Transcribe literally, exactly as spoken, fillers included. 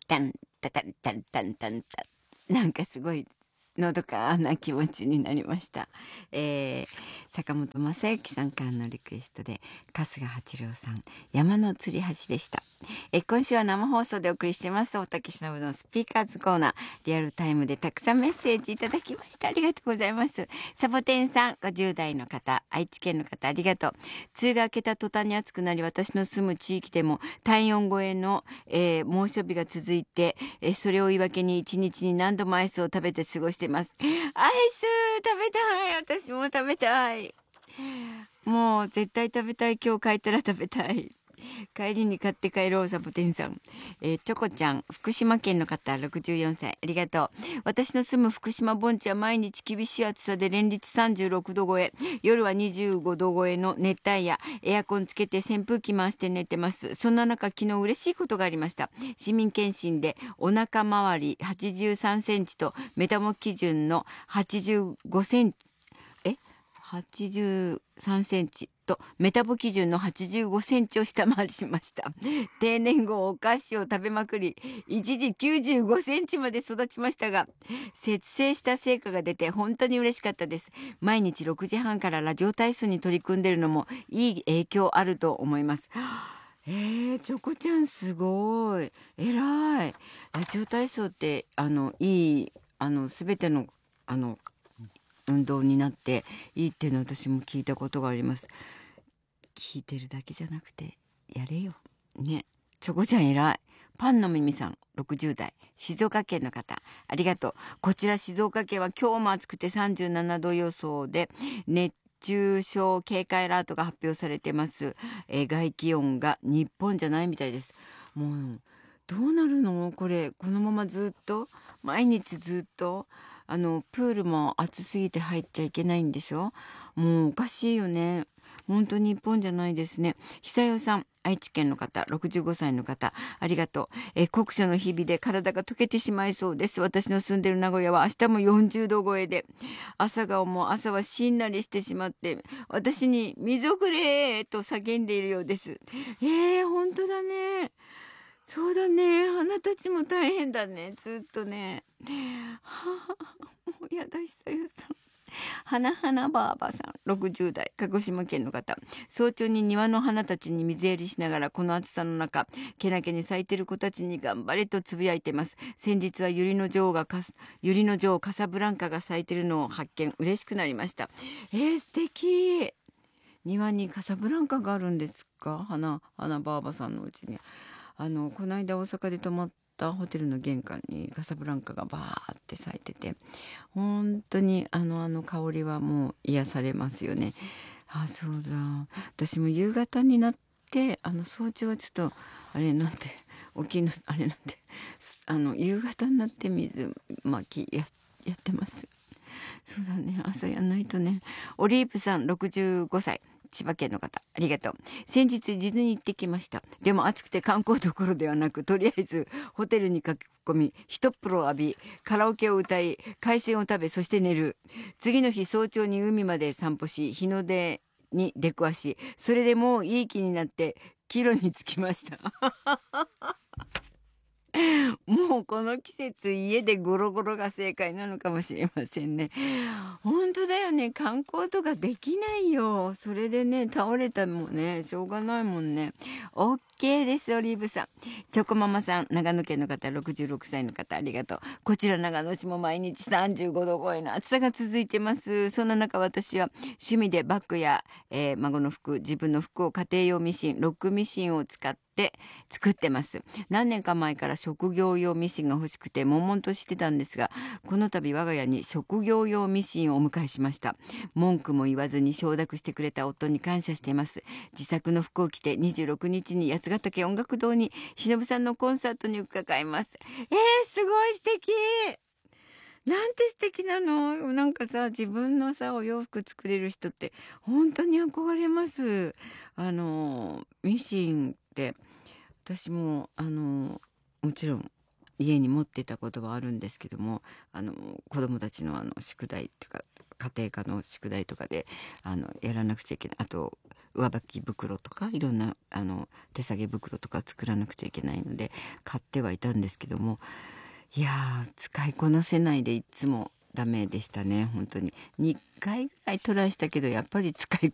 タンタタンタンタンタンタン、なんかすごいのどかな気持ちになりました。えー、坂本正幸さんからのリクエストで春日八郎さん、山の吊り橋でした。えー、今週は生放送でお送りしています大竹しのぶのスピーカーズコーナー、リアルタイムでたくさんメッセージいただきました。ありがとうございます。サボテンさん、ごじゅう代の方、愛知県の方、ありがとう。梅雨が明けた途端に暑くなり、私の住む地域でも体温超えの、えー猛暑日が続いて、えーそれを言い訳に一日に何度もアイスを食べて過ごしてます。アイス食べたい。私も食べたい。もう絶対食べたい。今日帰ったら食べたい。帰りに買って帰ろう、サボテンさん。えー、チョコちゃん、福島県の方、ろくじゅうよんさい、ありがとう。私の住む福島盆地は毎日厳しい暑さで連日さんじゅうろくど超え、夜はにじゅうごど超えの熱帯夜、エアコンつけて扇風機回して寝てます。そんな中、昨日嬉しいことがありました。市民検診でお腹周りはちじゅうさんセンチとメタボ基準のはちじゅうごセンチ、えはちじゅうさんセンチとメタボ基準のはちじゅうごセンチを下回りしました。定年後お菓子を食べまくり、一時きゅうじゅうごセンチまで育ちましたが、節制した成果が出て本当に嬉しかったです。毎日ろくじはんからラジオ体操に取り組んでるのもいい影響あると思います。えー、チョコちゃんすごい。偉い。ラジオ体操って、あの、いい、あの、すべての、あの、運動になっていいっていうのは私も聞いたことがあります。聞いてるだけじゃなくてやれよね。チョコちゃん偉い。パンの耳さん、ろくじゅう代、静岡県の方、ありがとう。こちら静岡県は今日も暑くてさんじゅうななど予想で熱中症警戒アラートが発表されてます。えー外気温が日本じゃないみたいです。もうどうなるのこれ、このままずっと毎日ずっと、あのプールも暑すぎて入っちゃいけないんでしょ。もうおかしいよね。本当に日本じゃないですね。久代さん、愛知県の方、ろくじゅうごさいの方、ありがとう。えー酷暑の日々で体が溶けてしまいそうです。私の住んでる名古屋は明日もよんじゅうど超えで、朝がもう朝はしんなりしてしまって、私に水をくれーと叫んでいるようです。えー、本当だね。そうだね。花たちも大変だね。ずっとね。はあ、もうやだ、久代さん。花花ばあばさん、ろくじゅう代、鹿児島県の方。早朝に庭の花たちに水やりしながら、この暑さの中、けなげに咲いてる子たちに頑張れとつぶやいてます。先日は百合の女王がかす、百合の女王カサブランカが咲いてるのを発見、嬉しくなりました。えー、素敵。庭にカサブランカがあるんですか？花、花ばあばさんのうちに。あの、この間大阪で泊まったホテルの玄関にカサブランカがバーって咲いてて、本当にあの、あの香りはもう癒されますよね。あ、そうだ。私も夕方になって、あの、早朝はちょっと、あれなんて、起きの、あれなんて、すあの、夕方になって水まきや、やってます。そうだね。朝やんないとね。オリーブさん、ろくじゅうごさい。千葉県の方、ありがとう。先日、ディズニーに行ってきました。でも暑くて観光どころではなく、とりあえず、ホテルに駆け込み、一風呂を浴び、カラオケを歌い、海鮮を食べ、そして寝る。次の日、早朝に海まで散歩し、日の出に出くわし、それでもういい気になって、帰路に着きました。もうこの季節家でゴロゴロが正解なのかもしれませんね。本当だよね。観光とかできないよ。それでね、倒れたもんね、しょうがないもんね。OK です、オリーブさん。チョコママさん、長野県の方、ろくじゅうろくさいの方、ありがとう。こちら長野市も毎日さんじゅうごど超えの暑さが続いてます。そんな中私は趣味でバッグや、えー孫の服、自分の服を家庭用ミシン、ロックミシンを使って作ってます。何年か前から職業用ミシンが欲しくて悶々としてたんですが、この度我が家に職業用ミシンをお迎えしました。文句も言わずに承諾してくれた夫に感謝しています。自作の服を着てにじゅうろくにちに八ヶ岳音楽堂に忍さんのコンサートに伺います。えー、すごい素敵。なんて素敵なの。なんかさ、自分のさ、お洋服作れる人って本当に憧れます。あの、ミシンって私も、あの、もちろん家に持ってたことはあるんですけども、あの、子供たちのあの、宿題っていうか、 家庭科の宿題とかであのやらなくちゃいけない。あと上履き袋とかいろんなあの手提げ袋とか作らなくちゃいけないので買ってはいたんですけども、いやー使いこなせないでいつもダメでしたね。本当ににかいぐらいトライしたけどやっぱり使い